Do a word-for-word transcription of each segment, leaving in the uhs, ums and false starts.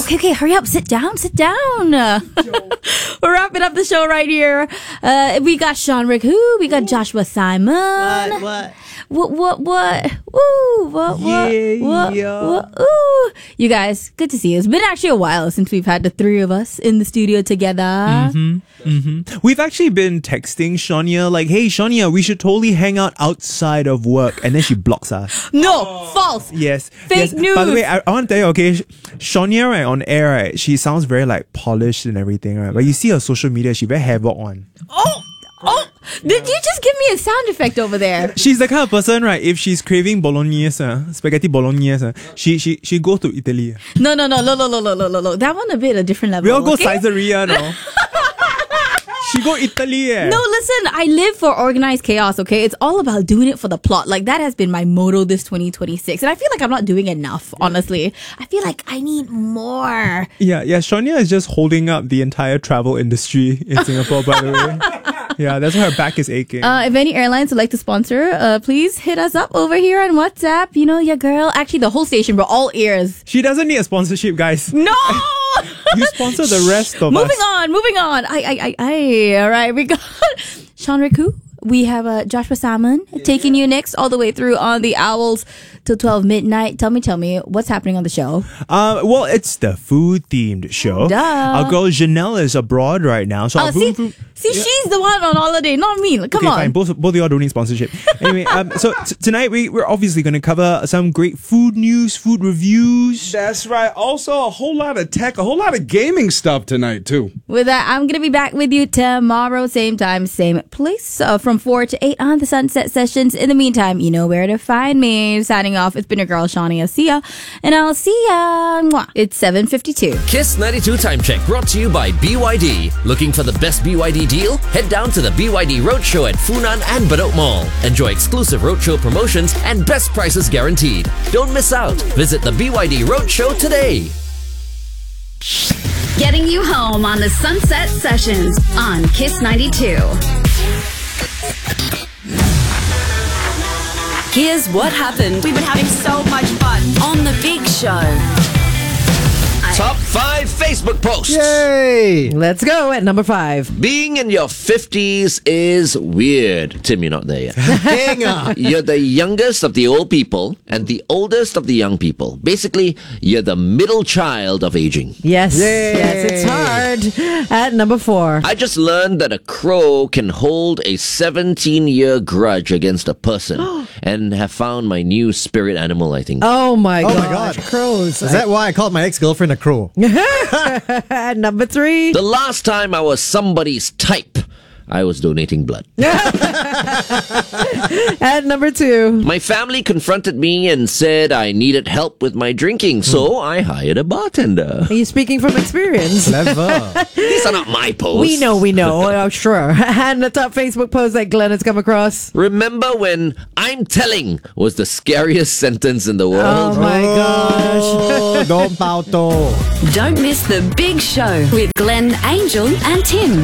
Okay, okay, hurry up. Sit down, sit down. Uh, we're wrapping up the show right here. Uh, we got Sean Rick Who, we got Joshua Simon. What? What? What, what, what? Woo! What, what, Yeah, what, yeah. what, ooh. You guys, good to see you. It's been actually a while since we've had the three of us in the studio together. Mm-hmm. Mm-hmm. We've actually been texting Shania like, hey, Shania, we should totally hang out outside of work. And then she blocks us. No, false. Yes. Fake yes. news. By the way, I, I want to tell you, okay, Sh- Shania, right, on air, right, she sounds very like polished and everything, right? But you see her social media, she very havoc on. Oh, oh. Did you just give me a sound effect over there? She's the kind of person, right? If she's craving bolognese, uh, spaghetti bolognese, uh, she she she go to Italy. No, no, no, no, no, no, no, no, no, no. That one a bit a different level. We all go okay? Caesarea now. She go Italy, eh? No, listen, I live for organized chaos, okay? It's all about doing it for the plot. Like, that has been my motto this twenty twenty-six. And I feel like I'm not doing enough, honestly. I feel like I need more. Yeah, yeah. Shania is just holding up the entire travel industry in Singapore, by the way. Yeah, that's why her back is aching. Uh, if any airlines would like to sponsor, uh, please hit us up over here on WhatsApp. You know, your girl. Actually, the whole station, we're all ears. She doesn't need a sponsorship, guys. No! You sponsor the rest of moving us. on, moving on. I, I, I, I. All right, we got Sean Riku. We have uh, Joshua Salmon taking you next all the way through on the Owls till twelve midnight. Tell me, tell me, what's happening on the show? Uh, well, it's the food-themed show. Duh. Our girl Janelle is abroad right now. So Oh, our see, food- see Yeah. she's the one on holiday, not me. Like, come okay, on. fine. Both both of y'all don't need sponsorship. Anyway, um, so t- tonight we we're obviously going to cover some great food news, food reviews. That's right. Also, a whole lot of tech, a whole lot of gaming stuff tonight, too. With that, I'm going to be back with you tomorrow, same time, same place, uh, from four to eight on the Sunset Sessions. In the meantime, you know where to find me. Signing off, it's been your girl, Shania. See ya. And I'll see ya. Mwah. It's seven fifty-two. Kiss ninety-two Time Check brought to you by B Y D. Looking for the best B Y D deal? Head down to the B Y D Roadshow at Funan and Bedok Mall. Enjoy exclusive roadshow promotions and best prices guaranteed. Don't miss out. Visit the B Y D Roadshow today. Getting you home on the Sunset Sessions on Kiss ninety-two. Here's what happened We've been having so much fun. on the big show. Top five Facebook posts. Yay! Let's go at number five. Being in your fifties is weird. Tim, you're not there yet. Hang on. You're the youngest of the old people and the oldest of the young people. Basically, you're the middle child of aging. Yes. Yes, it's hard. At number four. I just learned that a crow can hold a seventeen-year grudge against a person and have found my new spirit animal, I think. Oh my Oh god. my god. Crows. Is that why I called my ex-girlfriend a crow? At number three. The last time I was somebody's type, I was donating blood. At number two. My family confronted me and said I needed help with my drinking, so I hired a bartender. Are you speaking from experience? Clever. These are not my posts. We know, we know. Oh, sure. And the top Facebook post that Glenn has come across. Remember when I'm telling was the scariest sentence in the Oh world? my gosh. Oh, don't bow to. Don't miss the big show with Glenn, Angel, and Tim.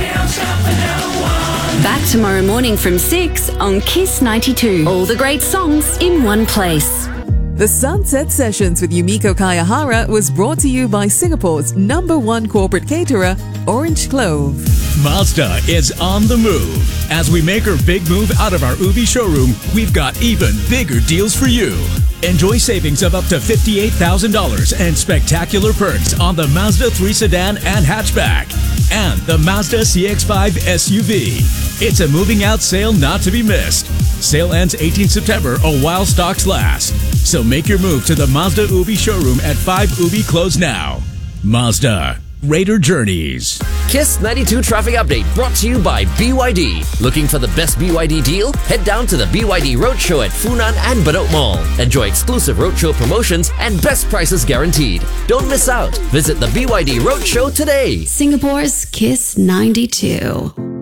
Back tomorrow morning from six on Kiss ninety-two. All the great songs in one place. The Sunset Sessions with Yumiko Kayahara was brought to you by Singapore's number one corporate caterer, Orange Clove. Mazda is on the move. As we make our big move out of our Ubi showroom, we've got even bigger deals for you. Enjoy savings of up to fifty-eight thousand dollars and spectacular perks on the Mazda three sedan and hatchback and the Mazda C X five S U V. It's a moving out sale not to be missed. Sale ends eighteenth September or while stocks last. So make your move to the Mazda Ubi showroom at five Ubi Close now. Mazda. Raider Journeys. Kiss ninety-two Traffic Update brought to you by B Y D. Looking for the best B Y D deal? Head down to the B Y D Roadshow at Funan and Bedok Mall. Enjoy exclusive roadshow promotions and best prices guaranteed. Don't miss out. Visit the B Y D Roadshow today. Singapore's Kiss ninety-two.